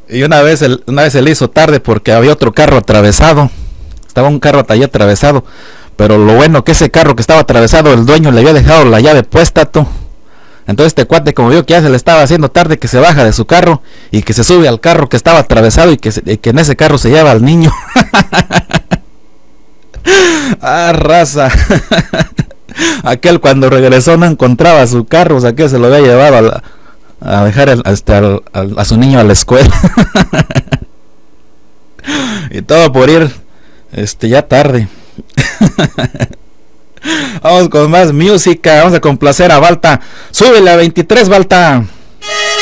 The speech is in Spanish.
Y una vez se le hizo tarde porque había otro carro atravesado. Estaba un carro allí atravesado. Pero lo bueno que ese carro que estaba atravesado, el dueño le había dejado la llave puesta, tú. Entonces este cuate, como vio que ya se le estaba haciendo tarde, que se baja de su carro y que se sube al carro que estaba atravesado y que en ese carro se lleva al niño. Ah, raza. Aquel cuando regresó no encontraba su carro, o sea que se lo había llevado a dejar a su niño a la escuela. Y todo por ir ya tarde. Vamos con más música, vamos a complacer a Balta. Súbele a 23, Balta.